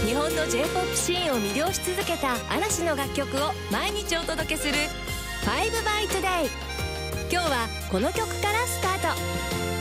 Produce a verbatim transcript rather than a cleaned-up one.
日本の ジェイポップ シーンを魅了し続けた嵐の楽曲を毎日お届けするファイブバイトゥデイ。今日はこの曲からスタート。